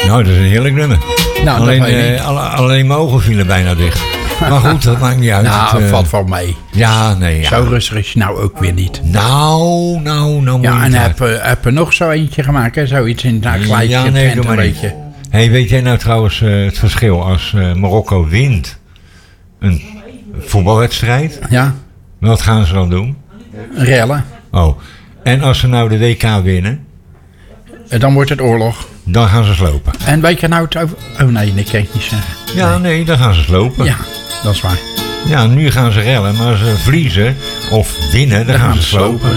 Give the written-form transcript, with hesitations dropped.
Nou, dat is een heerlijk nummer. Nou, Alleen mijn ogen vielen bijna dicht. Maar goed, dat maakt niet uit. Nou, valt wel mee. Ja, nee. Ja. Zo rustig is je nou ook weer niet. Nou. Ja, en heb er nog zo eentje gemaakt, hè? Zoiets in het gelijkje. Ja, nee, doe maar niet. Hey, weet jij nou trouwens het verschil als Marokko wint een voetbalwedstrijd? Ja. Wat gaan ze dan doen? Rellen. Oh, en als ze nou de WK winnen? Dan wordt het oorlog. Dan gaan ze slopen. En weet je nou het over... Oh nee, dat kan ik niet zeggen. Ja, nee, dan gaan ze slopen. Ja, dat is waar. Ja, nu gaan ze rellen, maar als ze verliezen of winnen, dan gaan ze slopen.